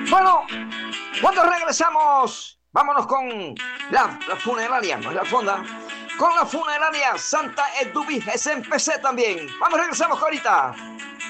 Bueno, cuando regresamos, vámonos con la funeraria, no es la fonda, con la funeraria Santa Eduvige, se empecé también. Vamos, regresamos ahorita.